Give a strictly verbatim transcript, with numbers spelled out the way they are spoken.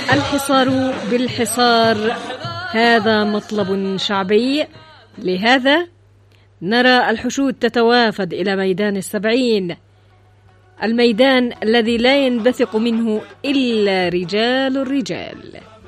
الحصار بالحصار هذا مطلب شعبي، لهذا نرى الحشود تتوافد إلى ميدان السبعين، الميدان الذي لا ينبثق منه إلا رجال الرجال.